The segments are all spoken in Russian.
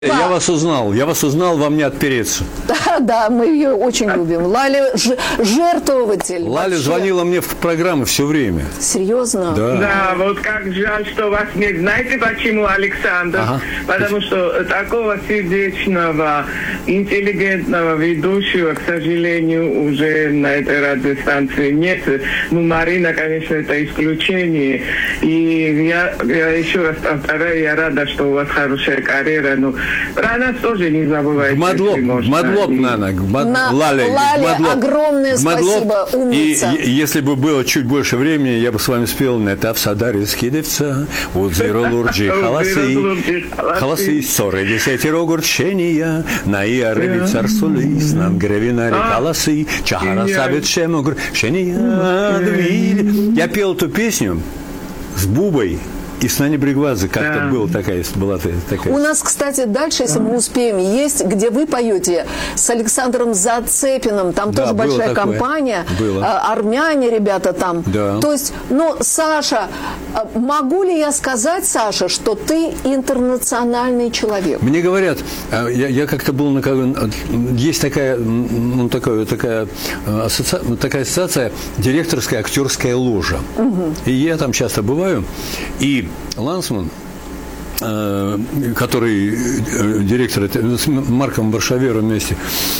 Я вас узнал, вам не отпереться. Да, мы ее очень любим. Лаля жертвователь. Лаля звонила мне в программы все время. Серьезно? Да. Да, вот как жаль, что вас нет. Знаете почему, Александр? Ага. Потому что такого сердечного, интеллигентного ведущего, к сожалению, уже на этой радиостанции нет. Ну, Марина, конечно, это исключение. И я еще раз повторяю, я рада, что у вас хорошая карьера. Но про нас тоже не забывайте. Мадлоб, Лаля, огромное спасибо, умница. И если бы было чуть больше времени, я бы с вами спел «Нета в садаре скидывца, вот зеро лурджи халасы, ссоры десятеро гурчения, на иарыли царсулис, нам гравинари халасы, чахара сабит шему гурчения, двиль». Я пел эту песню с Бубой и с Нани Бригвадзе, как-то была такая. У нас, кстати, дальше, если мы успеем, есть, где вы поете с Александром Зацепиным, там тоже большая компания, армяне ребята там. Да. То есть, Саша, могу ли я сказать, Саша, что ты интернациональный человек? Мне говорят, я как-то был есть такая ассоциация, директорская актерская ложа. Угу. И я там часто бываю, и Лансман, который директор, с Марком Варшавером вместе,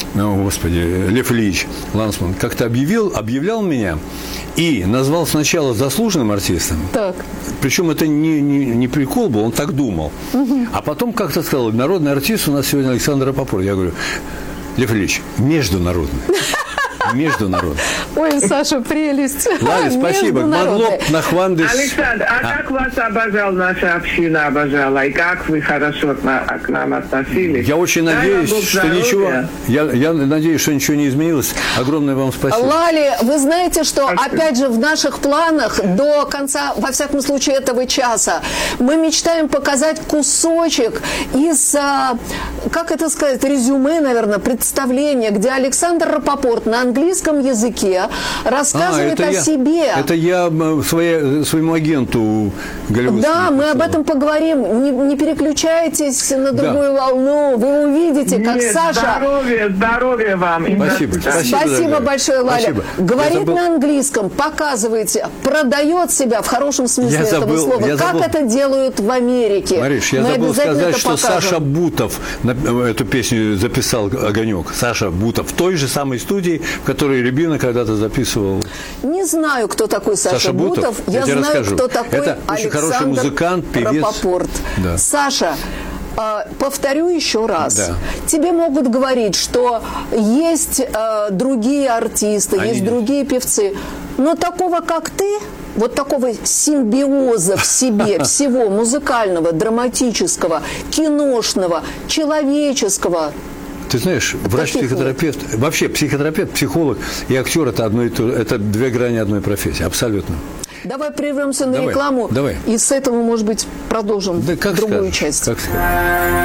Лев Ильич Лансман, как-то объявлял меня и назвал сначала заслуженным артистом. Так. Причем это не прикол был, он так думал. Угу. А потом как-то сказал: народный артист у нас сегодня Александр Рапопорт. Я говорю: Лев Ильич, международный. Международный. Ой, Саша, прелесть. Ладно, спасибо. Мадлоб, Нахвандыш. Александр, как вас обожал наша община, обожала, и как вы хорошо к нам относились? Я очень надеюсь, что ничего. Я надеюсь, что ничего не изменилось. Огромное вам спасибо. Лали, вы знаете, что опять же в наших планах до конца, во всяком случае, этого часа мы мечтаем показать кусочек из, как это сказать, резюме, наверное, представления, где Александр Рапопорт на английском языке рассказывает о себе. Это я своему агенту голливудскому. Да, мы об этом поговорим. Не переключайтесь на другую волну. Вы увидите, как Саша... Здоровья вам. Спасибо большое, Лаля. Говорит на английском, показывает, продает себя в хорошем смысле этого слова. Как это делают в Америке? Мариш, я забыл сказать, что Саша Бутов эту песню записал «Огонек». Саша Бутов в той же самой студии, в которой Рябина когда-то записывал. Не знаю, кто такой Саша Бутов. Я знаю, расскажу. Кто такой это очень хороший музыкант, певец. Рапопорт. Да. Саша, повторю еще раз. Да. Тебе могут говорить, что есть другие артисты, есть другие певцы, но такого, как ты, вот такого симбиоза в себе, всего музыкального, драматического, киношного, человеческого. Ты знаешь, врач-психотерапевт, вообще психотерапевт, психолог и актер – это одно и то, это две грани одной профессии, абсолютно. Давай прервемся на рекламу, и с этого, может быть, продолжим другую часть.